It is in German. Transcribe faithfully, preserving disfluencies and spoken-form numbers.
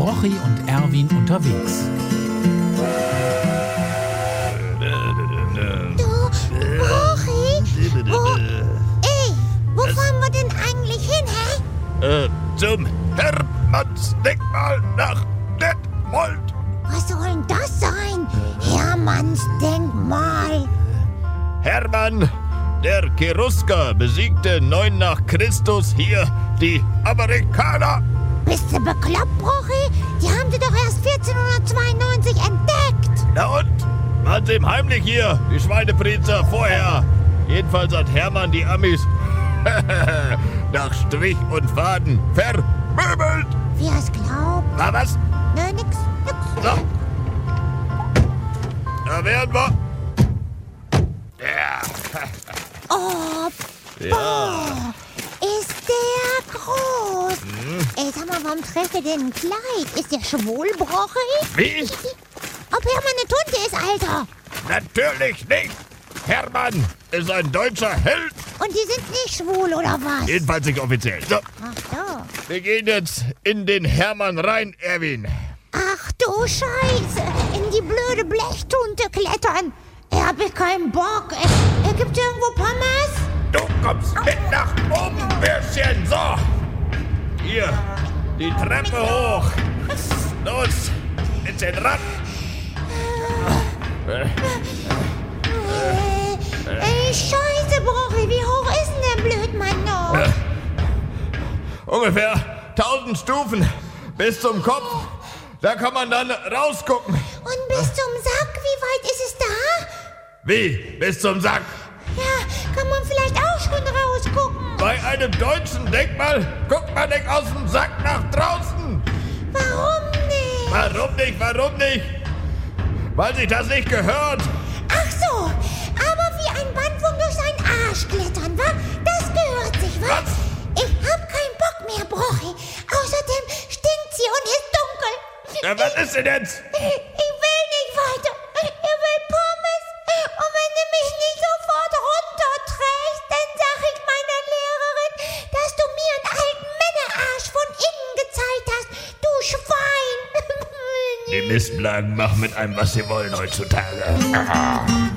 Brochi und Erwin unterwegs. Du, Brochi? Wo, ey, wo fahren wir denn eigentlich hin, hä? Äh, zum Hermannsdenkmal nach Detmold. Was soll denn das sein? Hermannsdenkmal. Hermann, der Cherusker, besiegte neun nach Christus hier die Amerikaner. Bist du bekloppt, Brochi? Die haben sie doch erst vierzehnhundertzweiundneunzig entdeckt. Na und? Waren sie ihm heimlich hier, die Schweinepriester, vorher? Jedenfalls hat Hermann die Amis nach Strich und Faden vermöbelt. Wie er's glaubt. Na was? Nö, nix, nix. So. Da wären wir. Ja. Oh, Ja. boah, ist der groß. Hm. Ey, sag mal, warum trägt er denn ein Kleid? Ist der schwul, Brochi? Wie? Ob Hermann eine Tunte ist, Alter? Natürlich nicht. Hermann ist ein deutscher Held. Und die sind nicht schwul, oder was? Jedenfalls nicht offiziell. So, Ach so. wir gehen jetzt in den Hermann rein, Erwin. Ach du Scheiße, in die blöde Blechtunte klettern. Er hab ich keinen Bock. Er, er gibt irgendwo Pommes? Du kommst mit nach oben, Bürschchen. So. Hier, die Treppe hoch. Los, bisschen ran. Äh, ey, Scheiße, Brochi, wie hoch ist denn der Blödmann noch? Äh, ungefähr tausend Stufen bis zum Kopf. Da kann man dann rausgucken. Und bis zum Sack, wie weit ist es da? Wie? Bis zum Sack? Ja, kann man vielleicht auch schon rausgucken. Bei einem deutschen Denkmal guckt man nicht aus dem Sack nach draußen. Warum nicht? Warum nicht? Warum nicht? Weil sich das nicht gehört. Ach so, aber wie ein Bandwurm durch seinen Arsch klettern, wa? Das gehört sich, wa? Was? Ich hab keinen Bock mehr, Brochi. Außerdem stinkt's hier und ist dunkel. Ja, was ist denn jetzt? Ich will nicht weiter. Ich will Pommes. Und wenn du mich nicht sofort runterträgst, dann sag ich meiner Lehrerin, dass du mir einen alten Männerarsch von innen gezeigt hast. Du Schwein. Die Mistblagen machen mit einem, was sie wollen heutzutage.